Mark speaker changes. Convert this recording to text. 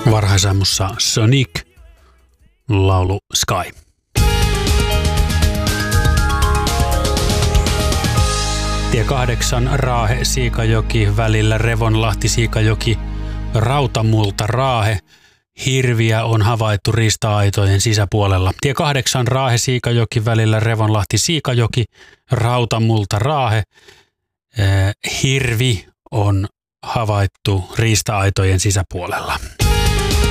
Speaker 1: Varhaisaamussa Sonic, laulu Sky. Tie 8 Raahe-Siikajoki välillä Revonlahti-Siikajoki, Rautamulta Raahe. Hirviä on havaittu riista-aitojen sisäpuolella. Tie 8 Raahe-Siikajoki välillä Revonlahti-Siikajoki, Rautamulta Raahe. Hirvi on havaittu riista-aitojen sisäpuolella.